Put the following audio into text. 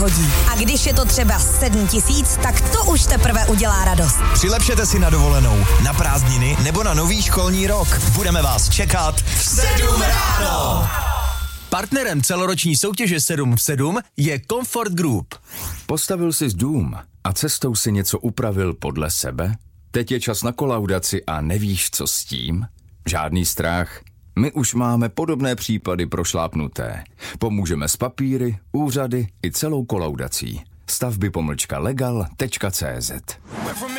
hodí. A když je to třeba 7 000, tak to už teprve udělá radost. Přilepšete si na dovolenou, na prázdniny nebo na nový školní rok. Budeme vás čekat v 7 ráno. Partnerem celoroční soutěže 7 v 7 je Comfort Group. Postavil jsi dům a cestou si něco upravil podle sebe? Teď je čas na kolaudaci a nevíš, co s tím? Žádný strach. My už máme podobné případy prošlápnuté. Pomůžeme s papíry, úřady i celou kolaudací. Stavby-legal.cz